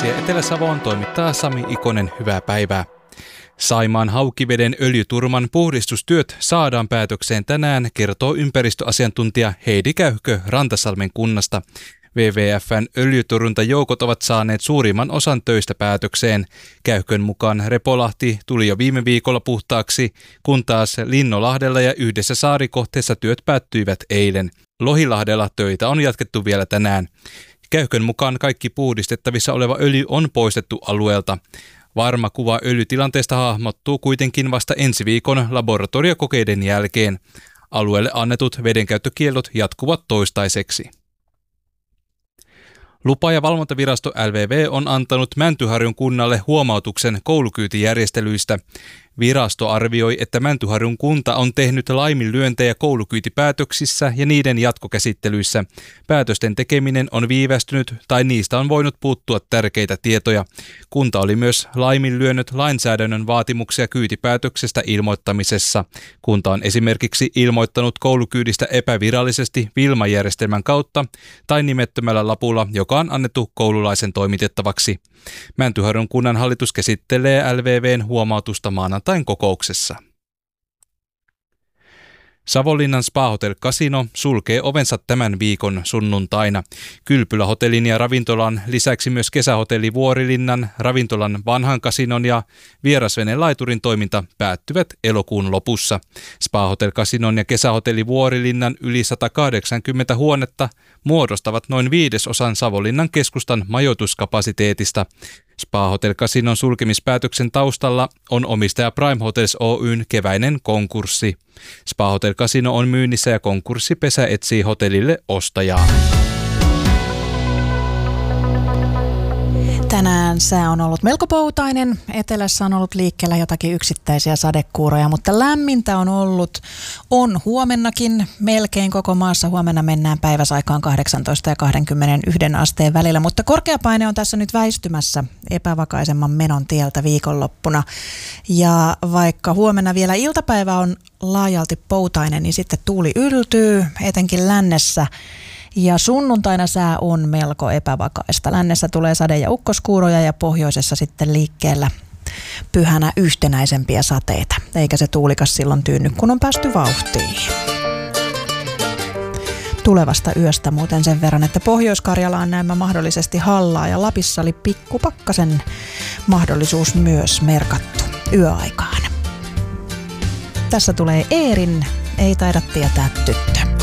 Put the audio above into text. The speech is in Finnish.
uutisia Etelä-Savoon toimittaa Sami Ikonen, hyvää päivää. Saimaan Haukiveden öljyturman puhdistustyöt saadaan päätökseen tänään, kertoo ympäristöasiantuntija Heidi Käyhkö Rantasalmen kunnasta. WWF:n öljytorjuntajoukot ovat saaneet suurimman osan töistä päätökseen. Käyhkön mukaan Repolahti tuli jo viime viikolla puhtaaksi, kun taas Linnolahdella ja yhdessä saarikohteessa työt päättyivät eilen. Lohilahdella töitä on jatkettu vielä tänään. Käyhkön mukaan kaikki puhdistettavissa oleva öljy on poistettu alueelta. Varma kuva öljytilanteesta hahmottuu kuitenkin vasta ensi viikon laboratoriokokeiden jälkeen. Alueelle annetut vedenkäyttökiellot jatkuvat toistaiseksi. Lupa- ja valvontavirasto LVV on antanut Mäntyharjun kunnalle huomautuksen koulukyytijärjestelyistä. Virasto arvioi, että Mäntyharjun kunta on tehnyt laiminlyöntejä koulukyytipäätöksissä ja niiden jatkokäsittelyissä. Päätösten tekeminen on viivästynyt tai niistä on voinut puuttua tärkeitä tietoja. Kunta oli myös laiminlyönyt lainsäädännön vaatimuksia kyytipäätöksestä ilmoittamisessa. Kunta on esimerkiksi ilmoittanut koulukyydistä epävirallisesti Wilma-järjestelmän kautta tai nimettömällä lapulla, joka on annettu koululaisen toimitettavaksi. Mäntyharjun kunnan hallitus käsittelee LVV:n huomautusta maanantain kokouksessa. Savonlinnan Spa Hotel Casino sulkee ovensa tämän viikon sunnuntaina. Kylpylä-hotellin ja ravintolan lisäksi myös kesähotelli Vuorilinnan, ravintolan Vanhan Casinon ja vierasvenelaiturin toiminta päättyvät elokuun lopussa. Spa Hotel Casinon ja kesähotelli Vuorilinnan yli 180 huonetta muodostavat noin 1/5 Savonlinnan keskustan majoituskapasiteetista. Spa Hotel Casinon sulkemispäätöksen taustalla on omistaja Prime Hotels Oyn keväinen konkurssi. Spa Hotel Casino on myynnissä ja konkurssipesä etsii hotellille ostajaa. Tänään sää on ollut melko poutainen. Etelässä on ollut liikkeellä jotakin yksittäisiä sadekuuroja, mutta lämmintä on huomennakin melkein koko maassa. Huomenna mennään päiväsaikaan 18 ja 21 asteen välillä, mutta korkeapaine on tässä nyt väistymässä epävakaisemman menon tieltä viikonloppuna. Ja vaikka huomenna vielä iltapäivä on laajalti poutainen, niin sitten tuuli yltyy, etenkin lännessä. Ja sunnuntaina sää on melko epävakaista. Lännessä tulee sade- ja ukkoskuuroja ja pohjoisessa sitten liikkeellä pyhänä yhtenäisempiä sateita. Eikä se tuulikas silloin tyynny, kun on päästy vauhtiin. Tulevasta yöstä muuten sen verran, että Pohjois-Karjalaan näemmä mahdollisesti hallaa ja Lapissa oli pikkupakkasen mahdollisuus myös merkattu yöaikaan. Tässä tulee Eerin, ei taida tietää tyttö.